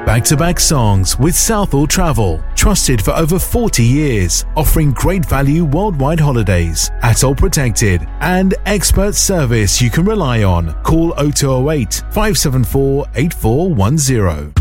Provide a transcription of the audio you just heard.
Back-to-back songs with Southall Travel, trusted for over 40 years, offering great value worldwide holidays, ATOL protected, and expert service you can rely on. Call 0208 574 8410.